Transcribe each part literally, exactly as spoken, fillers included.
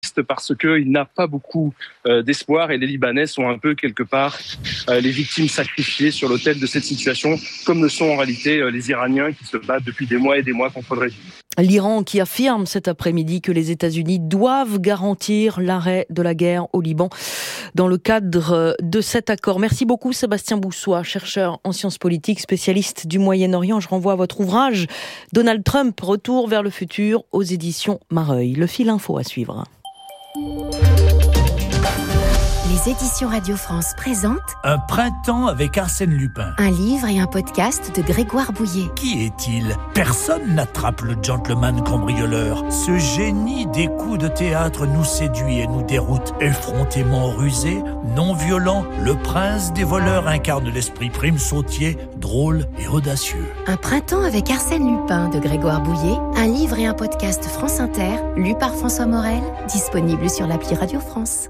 parce qu'il n'a pas beaucoup euh, d'espoir et les Libanais sont un peu quelque part euh, les victimes sacrifiées sur l'autel de cette situation, comme le sont en réalité euh, les Iraniens qui se battent depuis des mois et des mois contre le régime. L'Iran qui affirme cet après-midi que les États-Unis doivent garantir l'arrêt de la guerre au Liban dans le cadre de cet accord. Merci beaucoup Sébastien Boussois, chercheur en sciences politiques, spécialiste du Moyen-Orient. Je renvoie à votre ouvrage Donald Trump, Retour vers le futur aux éditions Mareuil. Le fil info à suivre. Les éditions Radio France présentent Un printemps avec Arsène Lupin. Un livre et un podcast de Grégoire Bouillet. Qui est-il ? Personne n'attrape le gentleman cambrioleur. Ce génie des coups de théâtre nous séduit et nous déroute. Effrontément rusé, non violent, le prince des voleurs incarne l'esprit prime sautier, drôle et audacieux. Un printemps avec Arsène Lupin de Grégoire Bouillet. Un livre et un podcast France Inter, lu par François Morel, disponible sur l'appli Radio France.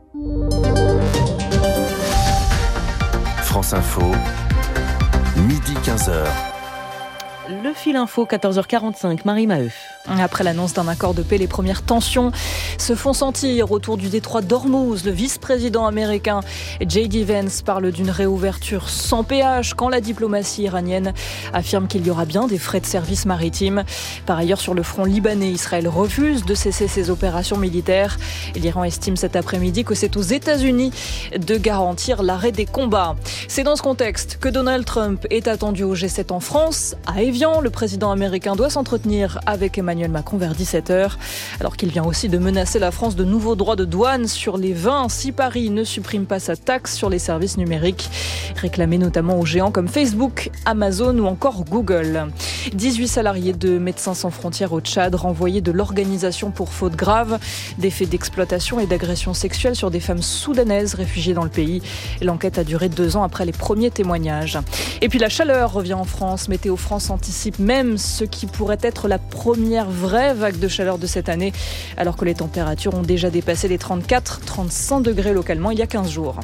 France Info, midi quinze heures. Le fil info, quatorze heures quarante-cinq, Marie Maheu. Après l'annonce d'un accord de paix, les premières tensions se font sentir autour du détroit d'Ormuz. Le vice-président américain J D Vance parle d'une réouverture sans péage quand la diplomatie iranienne affirme qu'il y aura bien des frais de service maritime. Par ailleurs, sur le front libanais, Israël refuse de cesser ses opérations militaires. L'Iran estime cet après-midi que c'est aux États-Unis de garantir l'arrêt des combats. C'est dans ce contexte que Donald Trump est attendu au G sept en France. À Évian, le président américain doit s'entretenir avec Emmanuel Macron vers dix-sept heures, alors qu'il vient aussi de menacer la France de nouveaux droits de douane sur les vins si Paris ne supprime pas sa taxe sur les services numériques, réclamée notamment aux géants comme Facebook, Amazon ou encore Google. dix-huit salariés de Médecins sans frontières au Tchad renvoyés de l'organisation pour faute grave, des faits d'exploitation et d'agression sexuelle sur des femmes soudanaises réfugiées dans le pays. L'enquête a duré deux ans après les premiers témoignages. Et puis la chaleur revient en France. Météo France anticipe même ce qui pourrait être la première vraie vague de chaleur de cette année, alors que les températures ont déjà dépassé les trente-quatre à trente-cinq degrés localement il y a quinze jours.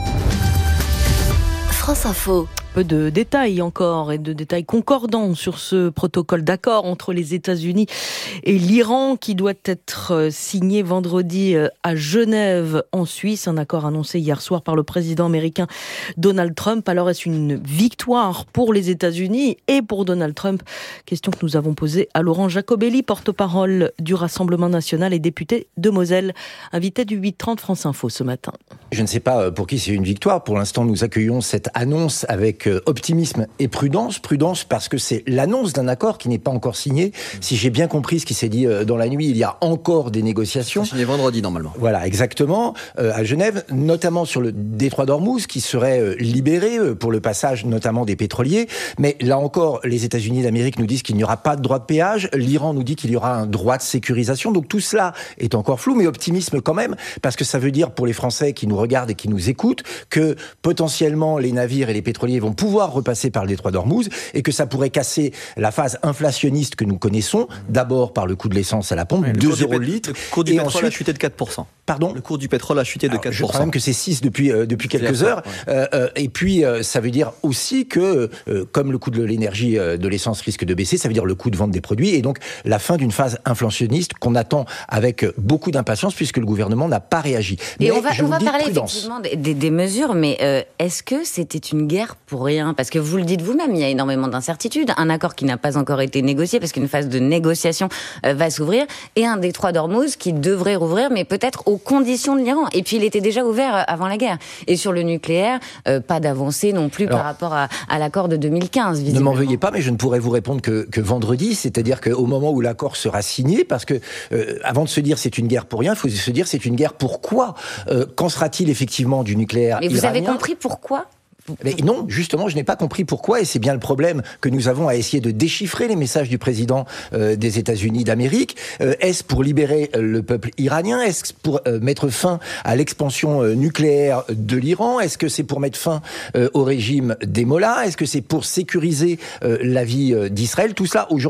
France Info. Peu de détails encore et de détails concordants sur ce protocole d'accord entre les États-Unis et l'Iran qui doit être signé vendredi à Genève en Suisse. Un accord annoncé hier soir par le président américain Donald Trump. Alors est-ce une victoire pour les États-Unis et pour Donald Trump ? Question que nous avons posée à Laurent Jacobelli, porte-parole du Rassemblement national et député de Moselle, invité du huit trente France Info ce matin. Je ne sais pas pour qui c'est une victoire. Pour l'instant, nous accueillons cette annonce avec optimisme et prudence. Prudence parce que c'est l'annonce d'un accord qui n'est pas encore signé. Si j'ai bien compris ce qui s'est dit dans la nuit, il y a encore des négociations. C'est signé vendredi normalement. Voilà, exactement, euh, à Genève, notamment sur le détroit d'Ormuz qui serait euh, libéré euh, pour le passage notamment des pétroliers. Mais là encore, les États-Unis d'Amérique nous disent qu'il n'y aura pas de droit de péage. L'Iran nous dit qu'il y aura un droit de sécurisation. Donc tout cela est encore flou, mais optimisme quand même, parce que ça veut dire pour les Français qui nous regardent et qui nous écoutent que potentiellement les navires et les pétroliers vont pouvoir repasser par le détroit d'Ormuz et que ça pourrait casser la phase inflationniste que nous connaissons, d'abord par le coût de l'essence à la pompe, oui, deux euros le litre. Le cours du et pétrole ensuite, a chuté de quatre pour cent. Pardon ? Le cours du pétrole a chuté de Alors, quatre pour cent. Je crois même que c'est six depuis, euh, depuis quelques heures. Ouais. Euh, euh, et puis, euh, ça veut dire aussi que, euh, comme le coût de l'énergie, euh, de l'essence risque de baisser, ça veut dire le coût de vente des produits et donc la fin d'une phase inflationniste qu'on attend avec beaucoup d'impatience puisque le gouvernement n'a pas réagi. Et mais on va, on va parler prudence. effectivement des, des, des mesures, mais euh, est-ce que c'était une guerre pour rien ? Parce que vous le dites vous-même, il y a énormément d'incertitudes. Un accord qui n'a pas encore été négocié parce qu'une phase de négociation euh, va s'ouvrir et un détroit d'Ormuz qui devrait rouvrir, mais peut-être aux conditions de l'Iran. Et puis il était déjà ouvert avant la guerre. Et sur le nucléaire, euh, pas d'avancée non plus. Alors, par rapport à, à l'accord de deux mille quinze. Ne m'en veuillez pas, mais je ne pourrais vous répondre que, que vendredi, c'est-à-dire qu'au moment où l'accord sera signé, parce que euh, avant de se dire c'est une guerre pour rien, il faut se dire c'est une guerre pourquoi euh, Qu'en sera-t-il effectivement du nucléaire Mais vous iranien ? avez compris pourquoi ? Mais non, justement, je n'ai pas compris pourquoi, et c'est bien le problème que nous avons à essayer de déchiffrer les messages du président euh, des États-Unis d'Amérique. Euh, est-ce pour libérer le peuple iranien ? Est-ce pour euh, mettre fin à l'expansion euh, nucléaire de l'Iran ? Est-ce que c'est pour mettre fin euh, au régime des mollahs ? Est-ce que c'est pour sécuriser euh, la vie euh, d'Israël ? Tout cela, aujourd'hui,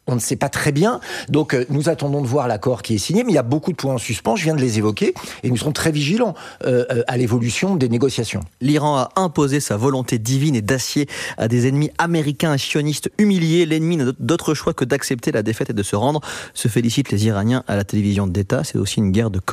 on ne sait pas très bien. Donc, euh, nous attendons de voir l'accord qui est signé, mais il y a beaucoup de points en suspens, je viens de les évoquer, et nous serons très vigilants euh, euh, à l'évolution des négociations. L'Iran a imposé sa volonté divine et d'acier à des ennemis américains et sionistes humiliés. L'ennemi n'a d'autre choix que d'accepter la défaite et de se rendre. Se félicitent les Iraniens à la télévision d'État. C'est aussi une guerre de